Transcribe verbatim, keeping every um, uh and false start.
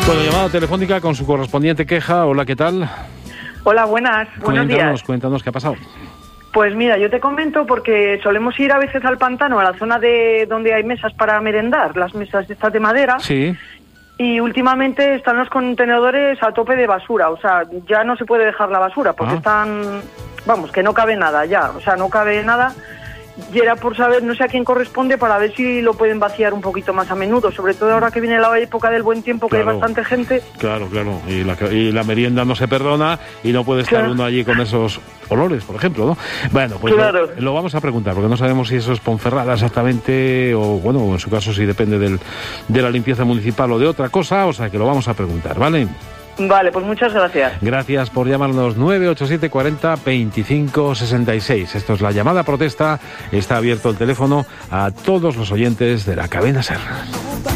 Bueno, llamada telefónica con su correspondiente queja. Hola, ¿qué tal? Hola, buenas. Buenos cuéntanos, días. Cuéntanos, ¿qué ha pasado? Pues mira, yo te comento porque solemos ir a veces al pantano, a la zona de donde hay mesas para merendar, las mesas estas de madera. Sí. Y últimamente están los contenedores a tope de basura, o sea, ya no se puede dejar la basura porque Ah. están, vamos, que no cabe nada ya, o sea, no cabe nada. Y era por saber, no sé a quién corresponde, para ver si lo pueden vaciar un poquito más a menudo, sobre todo ahora que viene la época del buen tiempo, que Claro. hay bastante gente. Claro, claro. Y la, y la merienda no se perdona y no puede estar Claro. uno allí con esos olores, por ejemplo, ¿no? Bueno, pues Claro. lo, lo vamos a preguntar, porque no sabemos si eso es Ponferrada exactamente, o bueno, en su caso si depende del, de la limpieza municipal o de otra cosa, o sea que lo vamos a preguntar, ¿vale? Vale, pues muchas gracias. Gracias por llamarnos. Nueve ocho siete cuarenta veinticinco sesenta y seis. Esto es la llamada protesta. Está abierto el teléfono a todos los oyentes de la cadena SER.